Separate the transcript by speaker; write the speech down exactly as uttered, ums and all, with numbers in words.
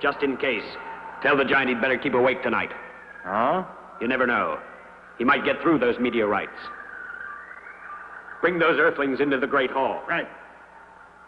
Speaker 1: just in case. Tell the giant he'd better keep awake tonight.
Speaker 2: Oh?
Speaker 1: You never know. He might get through those meteorites. Bring those Earthlings into the Great Hall.
Speaker 2: Right.